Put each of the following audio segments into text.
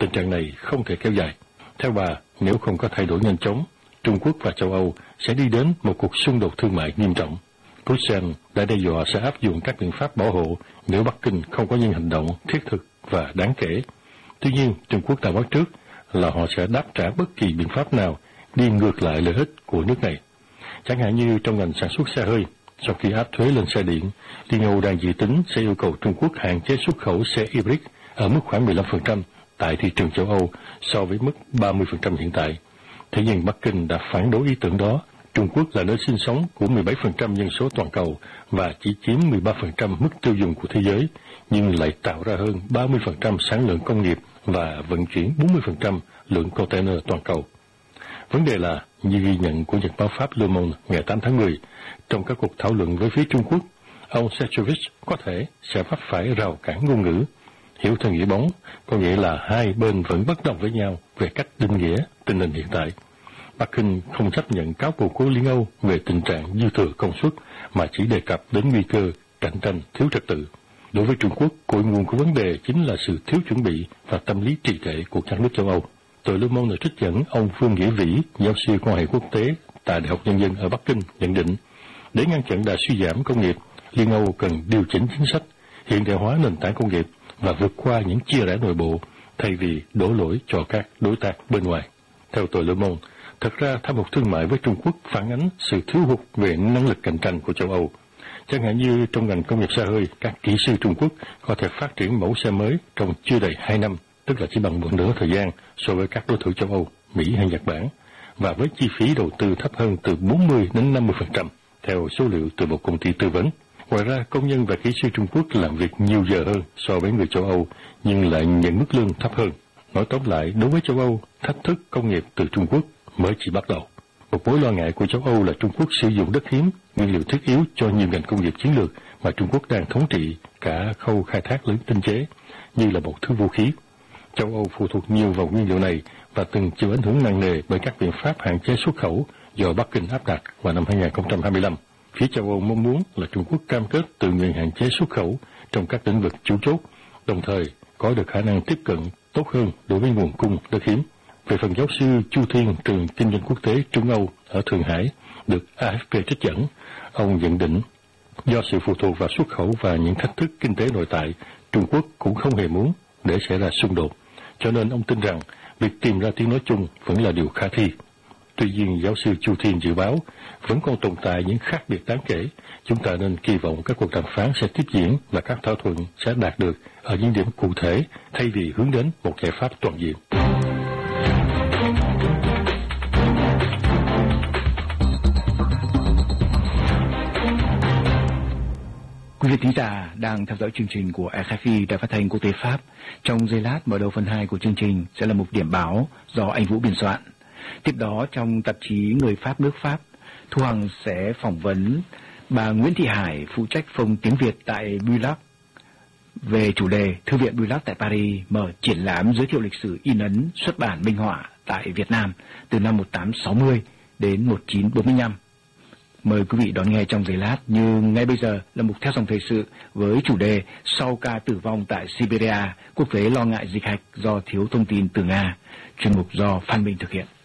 tình trạng này không thể kéo dài. Theo bà, nếu không có thay đổi nhanh chóng, Trung Quốc và châu Âu sẽ đi đến một cuộc xung đột thương mại nghiêm trọng. Bruxelles đã đe dọa sẽ áp dụng các biện pháp bảo hộ nếu Bắc Kinh không có những hành động thiết thực và đáng kể. Tuy nhiên, Trung Quốc đã báo trước là họ sẽ đáp trả bất kỳ biện pháp nào đi ngược lại lợi ích của nước này. Chẳng hạn như trong ngành sản xuất xe hơi, sau khi áp thuế lên xe điện, Liên Âu đang dự tính sẽ yêu cầu Trung Quốc hạn chế xuất khẩu xe hybrid ở mức khoảng 15% tại thị trường châu Âu so với mức 30% hiện tại. Thế nhưng Bắc Kinh đã phản đối ý tưởng đó. Trung Quốc là nơi sinh sống của 17% dân số toàn cầu và chỉ chiếm 13% mức tiêu dùng của thế giới, nhưng lại tạo ra hơn 30% sản lượng công nghiệp và vận chuyển 40% lượng container toàn cầu. Vấn đề là, như ghi nhận của nhật báo Pháp Le Monde ngày 8 tháng 10, trong các cuộc thảo luận với phía Trung Quốc, ông Shevchevich có thể sẽ vấp phải rào cản ngôn ngữ. Hiểu theo nghĩa bóng, có nghĩa là hai bên vẫn bất đồng với nhau về cách định nghĩa tình hình hiện tại. Bắc Kinh không chấp nhận cáo buộc của Liên Âu về tình trạng dư thừa công suất, mà chỉ đề cập đến nguy cơ cạnh tranh thiếu trật tự. Đối với Trung Quốc, cội nguồn của vấn đề chính là sự thiếu chuẩn bị và tâm lý trì trệ của các nước châu Âu. Tờ Le Monde trích dẫn ông Phương Nghĩa Vĩ, giáo sư quan hệ quốc tế tại Đại học Nhân dân ở Bắc Kinh, nhận định, để ngăn chặn đà suy giảm công nghiệp, Liên Âu cần điều chỉnh chính sách, hiện đại hóa nền tảng công nghiệp và vượt qua những chia rẽ nội bộ, thay vì đổ lỗi cho các đối tác bên ngoài. Theo tờ Le Monde, thật ra thâm hụt thương mại với Trung Quốc phản ánh sự thiếu hụt về năng lực cạnh tranh của châu Âu. Chẳng hạn như trong ngành công nghiệp xe hơi, các kỹ sư Trung Quốc có thể phát triển mẫu xe mới trong chưa đầy 2 năm, tức là chỉ bằng một nửa thời gian so với các đối thủ châu Âu, Mỹ hay Nhật Bản, và với chi phí đầu tư thấp hơn từ 40 đến 50%, theo số liệu từ một công ty tư vấn. Ngoài ra, công nhân và kỹ sư Trung Quốc làm việc nhiều giờ hơn so với người châu Âu, nhưng lại nhận mức lương thấp hơn. Nói tóm lại, đối với châu Âu, thách thức công nghiệp từ Trung Quốc mới chỉ bắt đầu. Một mối lo ngại của châu Âu là Trung Quốc sử dụng đất hiếm, nguyên liệu thiết yếu cho nhiều ngành công nghiệp chiến lược mà Trung Quốc đang thống trị cả khâu khai thác lẫn tinh chế, như là một thứ vũ khí. Châu Âu phụ thuộc nhiều vào nguyên liệu này và từng chịu ảnh hưởng nặng nề bởi các biện pháp hạn chế xuất khẩu do Bắc Kinh áp đặt vào năm 2025. Phía châu Âu mong muốn là Trung Quốc cam kết tự nguyện hạn chế xuất khẩu trong các lĩnh vực chủ chốt, đồng thời có được khả năng tiếp cận tốt hơn đối với nguồn cung đất hiếm. Về phần giáo sư Chu Thiên, trường Kinh doanh quốc tế Trung Âu ở Thượng Hải, được AFP trích dẫn, ông nhận định, do sự phụ thuộc vào xuất khẩu và những thách thức kinh tế nội tại, Trung Quốc cũng không hề muốn để xảy ra xung đột, cho nên ông tin rằng việc tìm ra tiếng nói chung vẫn là điều khả thi. Tuy nhiên, giáo sư Chu Thiên dự báo vẫn còn tồn tại những khác biệt đáng kể. Chúng ta nên kỳ vọng các cuộc đàm phán sẽ tiếp diễn và các thỏa thuận sẽ đạt được ở những điểm cụ thể thay vì hướng đến một giải pháp toàn diện. Quý vị thính giả đang theo dõi chương trình của RFI Đài Phát thanh Quốc tế Pháp. Trong giây lát mở đầu phần 2 của chương trình sẽ là mục điểm báo do anh Vũ biên soạn. Tiếp đó trong tạp chí Người Pháp nước Pháp, Thu Hằng sẽ phỏng vấn bà Nguyễn Thị Hải, phụ trách phòng tiếng Việt tại Bulac, về chủ đề Thư viện Bulac tại Paris mở triển lãm giới thiệu lịch sử in ấn xuất bản minh họa tại Việt Nam từ năm 1860 đến 1945. Mời quý vị đón nghe trong giây lát, như ngay bây giờ là mục theo dòng thời sự với chủ đề Sau ca tử vong tại Siberia, quốc tế lo ngại dịch hạch do thiếu thông tin từ Nga, chuyên mục do Phan Minh thực hiện.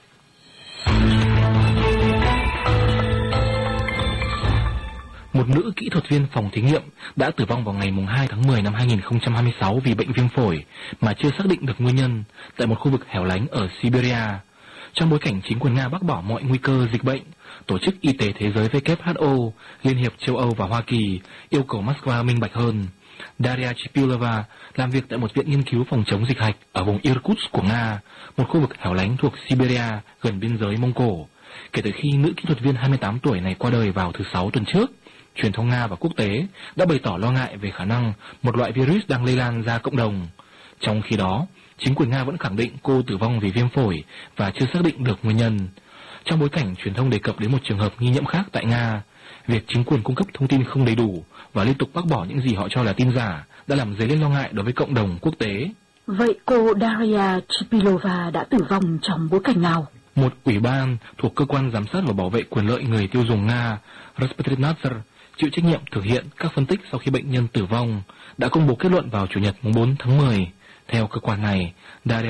Một nữ kỹ thuật viên phòng thí nghiệm đã tử vong vào ngày 2 tháng 10 năm 2026 vì bệnh viêm phổi mà chưa xác định được nguyên nhân tại một khu vực hẻo lánh ở Siberia. Trong bối cảnh chính quyền Nga bác bỏ mọi nguy cơ dịch bệnh, Tổ chức Y tế Thế giới WHO, Liên hiệp châu Âu và Hoa Kỳ yêu cầu Moscow minh bạch hơn. Daria Chipilova làm việc tại một viện nghiên cứu phòng chống dịch hạch ở vùng Irkutsk của Nga, một khu vực hẻo lánh thuộc Siberia gần biên giới Mông Cổ. Kể từ khi nữ kỹ thuật viên 28 tuổi này qua đời vào thứ Sáu tuần trước, truyền thông Nga và quốc tế đã bày tỏ lo ngại về khả năng một loại virus đang lây lan ra cộng đồng. Trong khi đó, chính quyền Nga vẫn khẳng định cô tử vong vì viêm phổi và chưa xác định được nguyên nhân. Trong bối cảnh truyền thông đề cập đến một trường hợp nghi nhiễm khác tại Nga, việc chính quyền cung cấp thông tin không đầy đủ và liên tục bác bỏ những gì họ cho là tin giả đã làm dấy lên lo ngại đối với cộng đồng quốc tế. Vậy cô Daria Chipilova đã tử vong trong bối cảnh nào? Một ủy ban thuộc Cơ quan Giám sát và Bảo vệ quyền lợi người tiêu dùng Nga, Rospotrivnadzor, chịu trách nhiệm thực hiện các phân tích sau khi bệnh nhân tử vong, đã công bố kết luận vào Chủ nhật 4 tháng 10. Theo cơ quan này, Daria